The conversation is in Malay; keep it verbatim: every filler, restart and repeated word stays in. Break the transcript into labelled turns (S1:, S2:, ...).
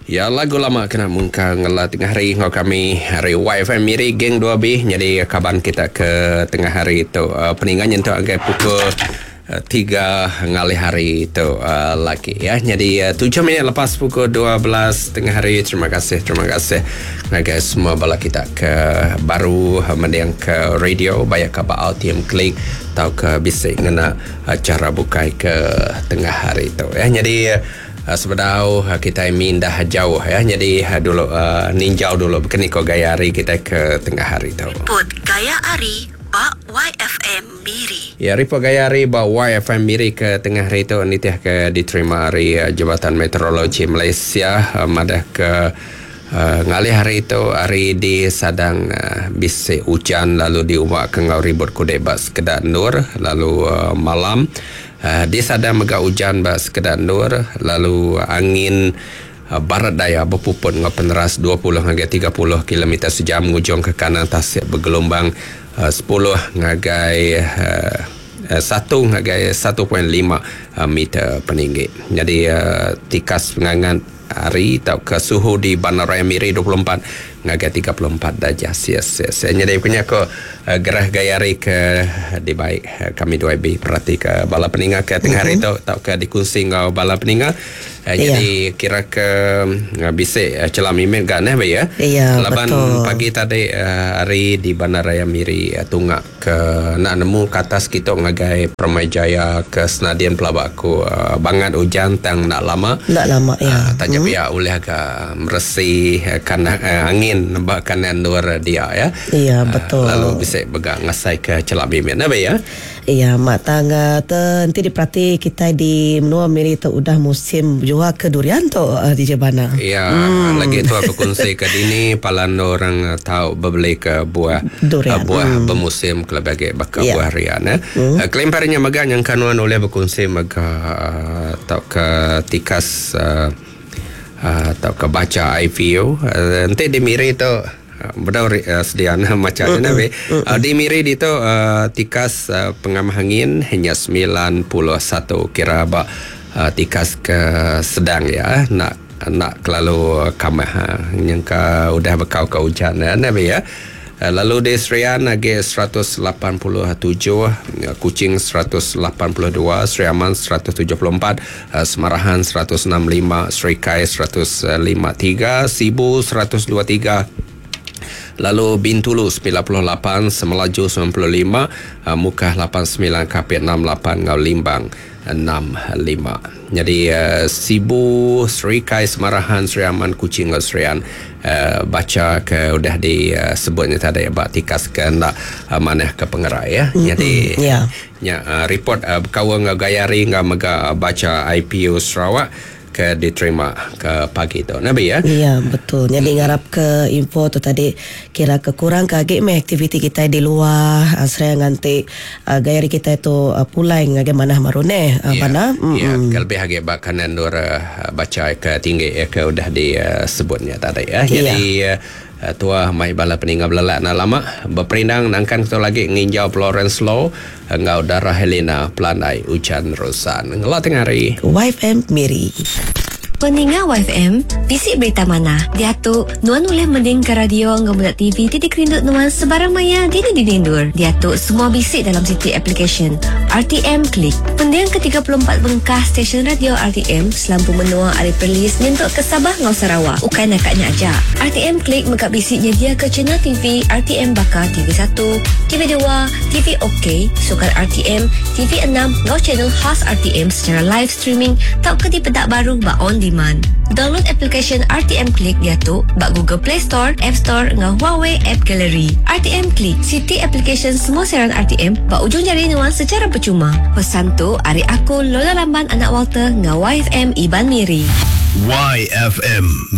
S1: Ya, lagu lama kena mungkang lah tengah hari ngau kami hari Y F M Miri geng dua B. Jadi kaban kita ke tengah hari itu uh, peningannya tu agak pukul uh, tiga ngali hari itu uh, lagi ya. Jadi uh, tujuh minit lepas pukul dua belas tengah hari. Terima kasih, terima kasih ngagai semua bala kita ke baru uh, mendiang ke radio banyak ke ba T M Klik atau ke bisik ngena uh, cara bukai ke tengah hari itu ya. Jadi uh, Uh, sebedau uh, kita mindah jauh ya. Jadi uh, dulu uh, ninjau dulu keniko gaya hari kita ke tengah hari tu.
S2: Report gaya hari ba Y F M Miri.
S1: Ya, report gaya hari ba Y F M Miri ke tengah hari tu nitih ke diterima hari uh, Jabatan Meteorologi Malaysia uh, madah ke Uh, ngalih hari itu hari di sadang uh, bisik hujan lalu diumak ke ngau ribut kudeba sekedar nur lalu uh, malam uh, di sadang mega hujan ba sekedar nur lalu angin uh, barat daya berpupun ngau peneras dua puluh hingga tiga puluh kilometer sejam ngujung ke kanan tasik bergelombang uh, sepuluh ngagai uh, uh, satu ngagai satu perpuluhan lima uh, meter peninggi. Jadi uh, tikas pengangan hari atau ke suhu di Bandaraya Miri dua puluh empat ngaga tiga puluh empat darjah Celsius. Jadi punya ko uh, gerah gayari ke di baik uh, kami dua B perhati ke bala peninga ke tengah hari tu atau ke dikungsi ngau bala peninga. Uh, yeah. Jadi kira ke uh, bisik uh, celam imen kan eh ya.
S3: Yeah,
S1: Laban
S3: betul.
S1: pagi tadi uh, hari di Bandaraya Miri uh, tunggak ke nak nemu ke atas kita ngagai Permai Jaya ke Senadian Pelabaku uh, bangat hujan tang nak lama.
S3: Nak lama ya.
S1: Uh, tanya hmm. pihak oleh agak meresih uh, karena uh, angin nampak kanan luar dia ya.
S3: Iya, betul.
S1: Uh, lalu bisa begang ngasai ke celak bimin apa ya?
S3: Iya, mak tangga tu nanti diperhati kita di menua Miri tu udah musim jual ke durian tu uh, di Jebana.
S1: Iya,
S3: hmm.
S1: lagi tu aku kongsi ke dini palan orang tahu berbeli ke buah uh,
S3: durian.
S1: buah
S3: hmm.
S1: bermusim kelebih bakal
S3: yeah.
S1: buah rian eh.
S3: Hmm.
S1: Uh, kelimparnya maga yang kanuan oleh berkongsi maga uh, tahu ke tikas uh, uh, tahu ke baca I V O uh, nanti di Miri tu Bedau uh, sediana macam mana be uh, di Miri di tu uh, tikas uh, pengamah angin hanya sembilan puluh satu kira ba uh, tikas ke sedang ya nak nak kelalu kamah uh, yang ka udah bekau ke hujan ya be ya. Uh, lalu di Serian lagi seratus lapan puluh tujuh, uh, Kuching seratus lapan puluh dua, Seri Aman seratus tujuh puluh empat, uh, Semarahan seratus enam puluh lima, Serikai seratus lima puluh tiga, Sibu seratus dua puluh tiga. Lalu Bintulu sembilan puluh lapan, Semelaju sembilan puluh lima, uh, Mukah lapan puluh sembilan, Kapit enam puluh lapan, Ngau Limbang enam puluh lima. Jadi uh, Sibu, Serikai, Semarahan, Seri Aman, Kuching, Ngau Serian uh, baca ke udah disebutnya uh, tadi bak tikas ke nak uh, mana ke pengerai ya. Mm-hmm. Jadi
S3: yeah.
S1: ya uh, report uh, kawan ngau gayari ngau mega baca I P U Sarawak ke diterima ke pagi tu Nabi ya.
S3: Iya, betul. Jadi ngarap ke info tu tadi kira kekurang kage me aktiviti kita di luar asraya nganti uh, gayari kita itu uh, pulai ngage manah marune uh,
S1: ya,
S3: mana
S1: ya kalbe hage bakanan dur uh, baca ke tinggi ya ke udah disebutnya tadi ya. Jadi ya. Uh, tua mai bala peninga belala na lama berperindang nangkan kita lagi nginjau Florence Law ngau darah Helena pelandai hujan rosan ngelot tengah hari
S3: Y F M Miri.
S2: Peninga Y F M, bisik berita mana? Dia tu, nuan boleh mending ke radio ngau muda T V titik rindut nuan sebarang maya dini dinindur. Dia tu semua bisik dalam siti application R T M Klik. Pendiang ke tiga puluh empat bengkah stesen radio R T M selampu menua hari perlis nyentuk ke Sabah ngau Sarawak. Ukai nakaknya aja. R T M Klik mengkap bisik nyedia ke channel T V R T M Bakar T V satu, T V dua, T V OK, Sukan R T M, T V enam ngau channel khas R T M secara live streaming tak ke di pedak baru ba on demand. Download application R T M Klik dia tu bak Google Play Store, App Store ngau Huawei App Gallery. R T M Klik, siti application semua siaran R T M bak ujung jari nuan secara percuma. Pesan tu ari aku Lola Lamban anak Walter ngau Y F M Iban Miri.
S4: Y F M